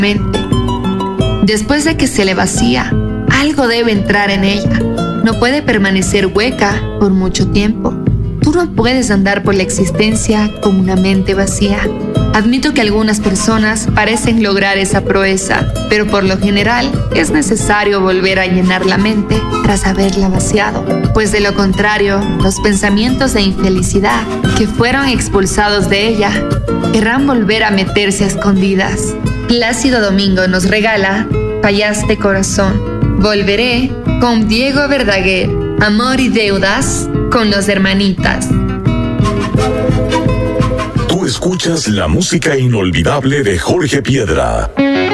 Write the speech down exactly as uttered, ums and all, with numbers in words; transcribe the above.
mente. Después de que se le vacía, algo debe entrar en ella. No puede permanecer hueca por mucho tiempo. Tú no puedes andar por la existencia con una mente vacía. Admito que algunas personas parecen lograr esa proeza, pero por lo general es necesario volver a llenar la mente tras haberla vaciado, pues de lo contrario, los pensamientos de infelicidad que fueron expulsados de ella querrán volver a meterse a escondidas. Plácido Domingo nos regala Fallaste Corazón. Volveré con Diego Verdaguer. Amor y deudas con los Hermanitas. Tú escuchas la música inolvidable de Jorge Piedra.